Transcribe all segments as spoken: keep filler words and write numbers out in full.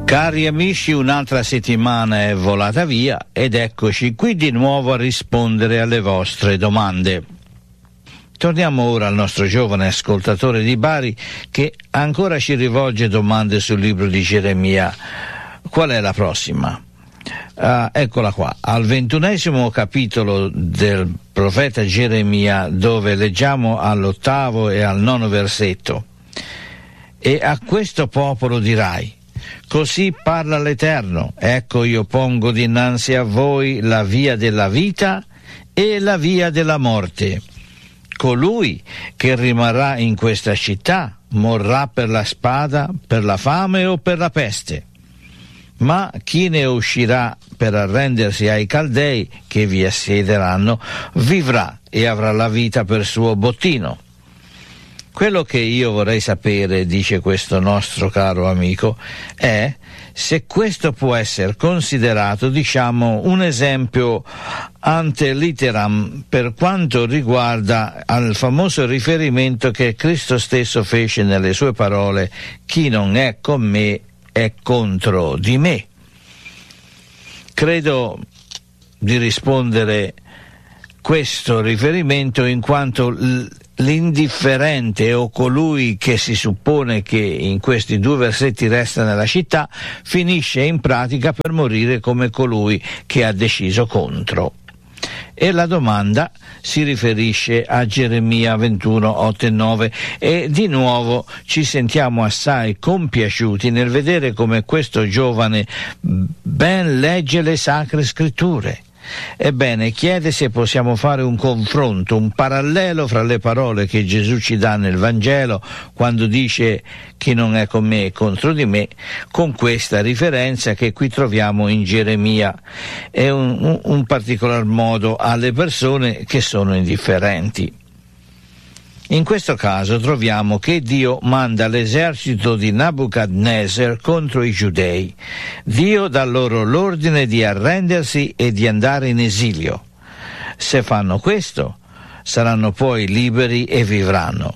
Cari amici, un'altra settimana è volata via ed eccoci qui di nuovo a rispondere alle vostre domande. Torniamo ora al nostro giovane ascoltatore di Bari che ancora ci rivolge domande sul libro di Geremia. Qual è la prossima? Uh, eccola qua, al ventunesimo capitolo del profeta Geremia, dove leggiamo all'ottavo e al nono versetto: e a questo popolo dirai: così parla l'Eterno, ecco io pongo dinanzi a voi la via della vita e la via della morte. Colui che rimarrà in questa città morrà per la spada, per la fame o per la peste. Ma chi ne uscirà per arrendersi ai Caldei che vi assiederanno vivrà e avrà la vita per suo bottino. Quello che io vorrei sapere, dice questo nostro caro amico, è se questo può essere considerato, diciamo, un esempio ante litteram per quanto riguarda al famoso riferimento che Cristo stesso fece nelle sue parole: chi non è con me è contro di me. Credo di rispondere questo riferimento in quanto l- l'indifferente o colui che si suppone che in questi due versetti resta nella città finisce in pratica per morire come colui che ha deciso contro. E la domanda si riferisce a Geremia ventuno, otto e nove, e di nuovo ci sentiamo assai compiaciuti nel vedere come questo giovane ben legge le sacre scritture. Ebbene, chiede se possiamo fare un confronto, un parallelo fra le parole che Gesù ci dà nel Vangelo quando dice chi non è con me è contro di me, con questa riferenza che qui troviamo in Geremia, e un, un, un particolar modo alle persone che sono indifferenti. In questo caso troviamo che Dio manda l'esercito di Nabucadnezzar contro i giudei. Dio dà loro l'ordine di arrendersi e di andare in esilio. Se fanno questo, saranno poi liberi e vivranno.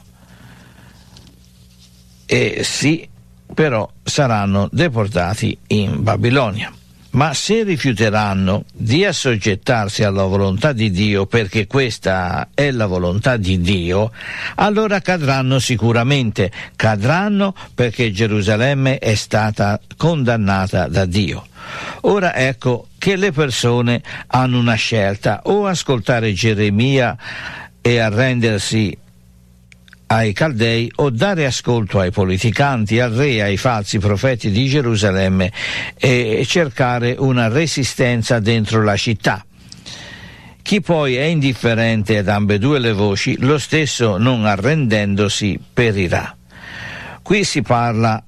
E sì, però saranno deportati in Babilonia. Ma se rifiuteranno di assoggettarsi alla volontà di Dio, perché questa è la volontà di Dio, allora cadranno sicuramente, cadranno perché Gerusalemme è stata condannata da Dio. Ora ecco che le persone hanno una scelta: o ascoltare Geremia e arrendersi ai Caldei, o dare ascolto ai politicanti, al re, ai falsi profeti di Gerusalemme e cercare una resistenza dentro la città. Chi poi è indifferente ad ambedue le voci, lo stesso non arrendendosi perirà. Qui si parla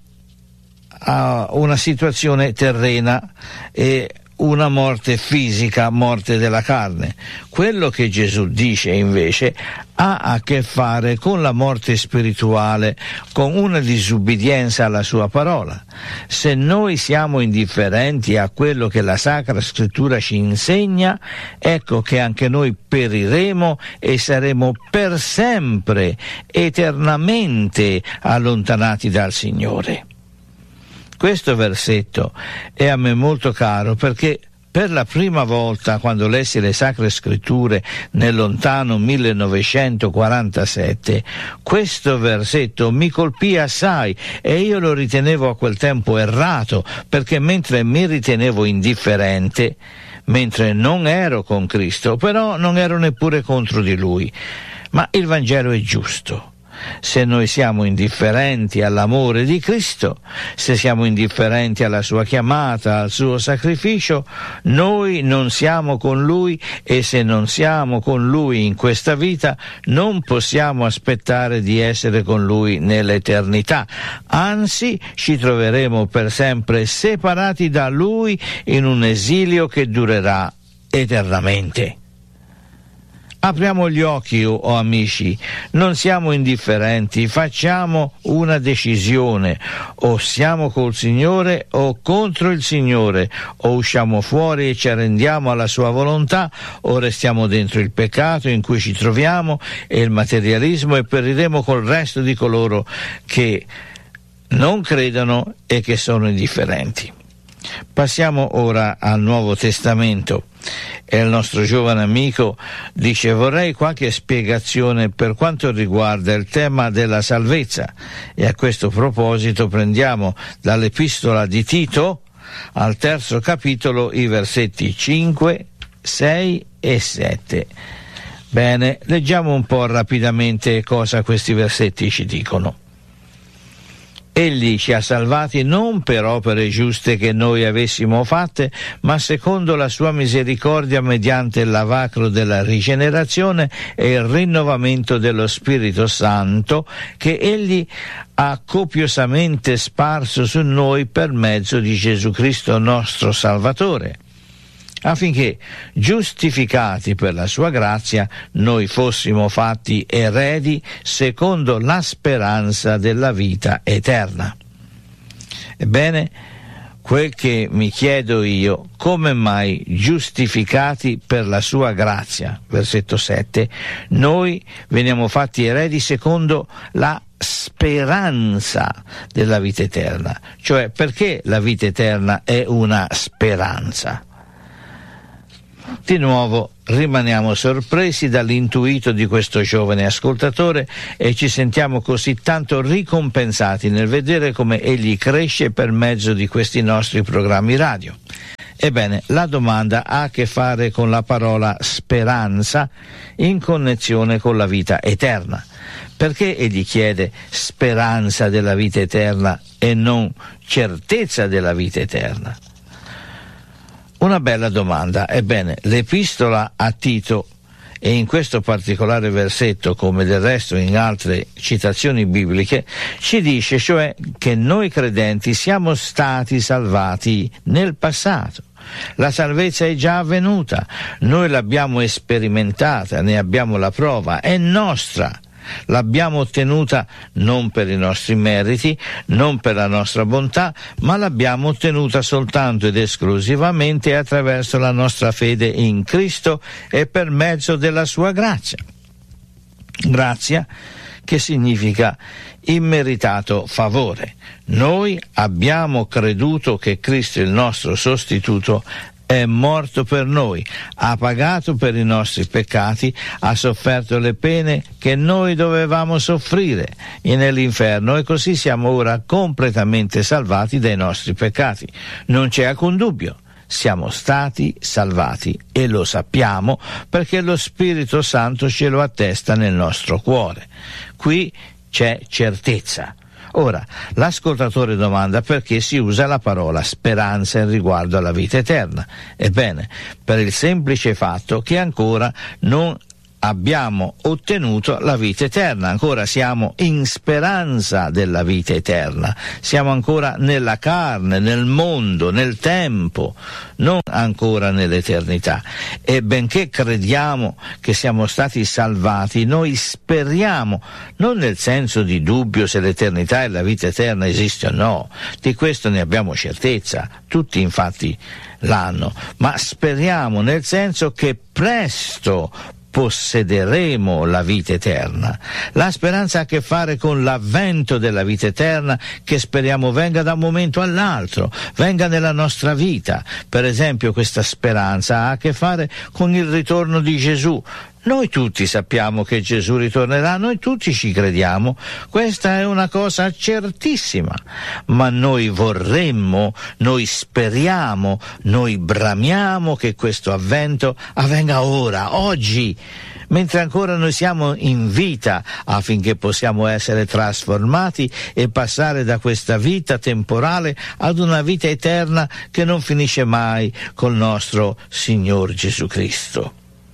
a una situazione terrena e una morte fisica, morte della carne. Quello che Gesù dice invece ha a che fare con la morte spirituale, con una disubbidienza alla sua parola. Se noi siamo indifferenti a quello che la Sacra Scrittura ci insegna, ecco che anche noi periremo e saremo per sempre, eternamente allontanati dal Signore. Questo versetto è a me molto caro perché per la prima volta, quando lessi le Sacre Scritture nel lontano millenovecentoquarantasette, questo versetto mi colpì assai e io lo ritenevo a quel tempo errato, perché mentre mi ritenevo indifferente, mentre non ero con Cristo, però non ero neppure contro di Lui. Ma il Vangelo è giusto. Se noi siamo indifferenti all'amore di Cristo, se siamo indifferenti alla sua chiamata, al suo sacrificio, noi non siamo con Lui, e se non siamo con Lui in questa vita, non possiamo aspettare di essere con Lui nell'eternità. Anzi, ci troveremo per sempre separati da Lui in un esilio che durerà eternamente. Apriamo gli occhi, o oh amici, non siamo indifferenti, facciamo una decisione: o siamo col Signore o contro il Signore, o usciamo fuori e ci arrendiamo alla sua volontà, o restiamo dentro il peccato in cui ci troviamo e il materialismo e periremo col resto di coloro che non credono e che sono indifferenti. Passiamo ora al Nuovo Testamento e il nostro giovane amico dice: vorrei qualche spiegazione per quanto riguarda il tema della salvezza, e a questo proposito prendiamo dall'epistola di Tito al terzo capitolo i versetti cinque, sei e sette. Bene, leggiamo un po' rapidamente cosa questi versetti ci dicono. Egli ci ha salvati non per opere giuste che noi avessimo fatte, ma secondo la sua misericordia, mediante il lavacro della rigenerazione e il rinnovamento dello Spirito Santo, che egli ha copiosamente sparso su noi per mezzo di Gesù Cristo nostro Salvatore, affinché, giustificati per la sua grazia, noi fossimo fatti eredi secondo la speranza della vita eterna. Ebbene, quel che mi chiedo io: come mai giustificati per la sua grazia? Versetto sette. Noi veniamo fatti eredi secondo la speranza della vita eterna. Cioè, perché la vita eterna è una speranza? Di nuovo rimaniamo sorpresi dall'intuito di questo giovane ascoltatore e ci sentiamo così tanto ricompensati nel vedere come egli cresce per mezzo di questi nostri programmi radio. Ebbene, la domanda ha a che fare con la parola speranza in connessione con la vita eterna. Perché egli chiede speranza della vita eterna e non certezza della vita eterna? Una bella domanda. Ebbene, l'epistola a Tito, e in questo particolare versetto, come del resto in altre citazioni bibliche, ci dice cioè che noi credenti siamo stati salvati nel passato. La salvezza è già avvenuta, noi l'abbiamo sperimentata, ne abbiamo la prova, è nostra. L'abbiamo ottenuta non per i nostri meriti, non per la nostra bontà, ma l'abbiamo ottenuta soltanto ed esclusivamente attraverso la nostra fede in Cristo e per mezzo della sua grazia. Grazia che significa immeritato favore. Noi abbiamo creduto che Cristo, il nostro sostituto, è morto per noi, ha pagato per i nostri peccati, ha sofferto le pene che noi dovevamo soffrire nell'inferno, e così siamo ora completamente salvati dai nostri peccati. Non c'è alcun dubbio, siamo stati salvati e lo sappiamo perché lo Spirito Santo ce lo attesta nel nostro cuore. Qui c'è certezza. Ora, l'ascoltatore domanda perché si usa la parola speranza in riguardo alla vita eterna. Ebbene, per il semplice fatto che ancora non abbiamo ottenuto la vita eterna, ancora siamo in speranza della vita eterna, siamo ancora nella carne, nel mondo, nel tempo, non ancora nell'eternità. E benché crediamo che siamo stati salvati, noi speriamo, non nel senso di dubbio se l'eternità e la vita eterna esiste o no, di questo ne abbiamo certezza, tutti infatti l'hanno, ma speriamo nel senso che presto possederemo la vita eterna. La speranza ha a che fare con l'avvento della vita eterna, che speriamo venga da un momento all'altro, venga nella nostra vita. Per esempio, questa speranza ha a che fare con il ritorno di Gesù. Noi tutti sappiamo che Gesù ritornerà, noi tutti ci crediamo, questa è una cosa certissima, ma noi vorremmo, noi speriamo, noi bramiamo che questo avvento avvenga ora, oggi, mentre ancora noi siamo in vita, affinché possiamo essere trasformati e passare da questa vita temporale ad una vita eterna che non finisce mai col nostro Signor Gesù Cristo.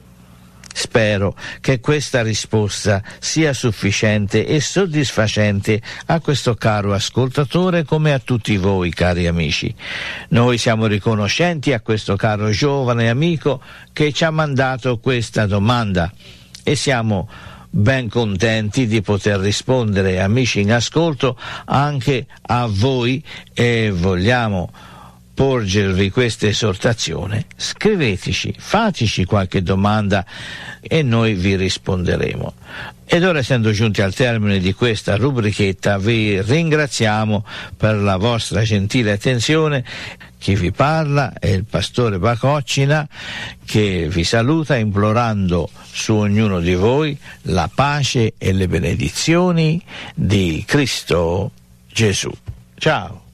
Spero che questa risposta sia sufficiente e soddisfacente a questo caro ascoltatore come a tutti voi, cari amici. Noi siamo riconoscenti a questo caro giovane amico che ci ha mandato questa domanda e siamo ben contenti di poter rispondere, amici in ascolto, anche a voi, e vogliamo porgervi questa esortazione, scriveteci, fateci qualche domanda e noi vi risponderemo. Ed ora, essendo giunti al termine di questa rubrichetta, vi ringraziamo per la vostra gentile attenzione. Chi vi parla è il pastore Bacoccina, che vi saluta implorando su ognuno di voi la pace e le benedizioni di Cristo Gesù. Ciao!